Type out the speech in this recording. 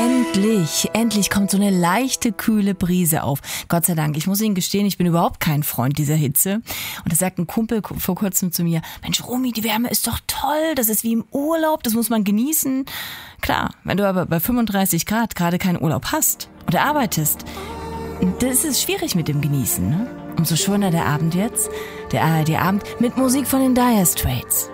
Endlich kommt so eine leichte, kühle Brise auf. Gott sei Dank. Ich muss Ihnen gestehen, ich bin überhaupt kein Freund dieser Hitze. Und da sagt ein Kumpel vor kurzem zu mir, Mensch Romy, die Wärme ist doch toll, das ist wie im Urlaub, das muss man genießen. Klar, wenn du aber bei 35 Grad gerade keinen Urlaub hast oder arbeitest, das ist schwierig mit dem Genießen, ne? Umso schöner der Abend jetzt, der ARD-Abend mit Musik von den Dire Straits.